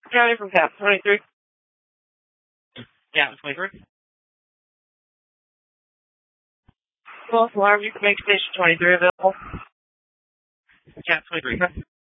County from Cap 23. Cap 23. False alarm, you can make station 23 available. Cap 23.